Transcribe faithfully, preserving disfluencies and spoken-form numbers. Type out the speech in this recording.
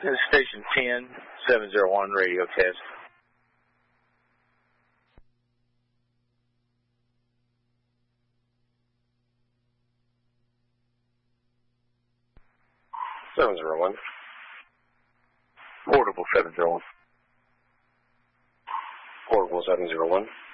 This is station ten, seven zero one, radio test. seven zero one. Portable seven zero one. Portable seven zero one.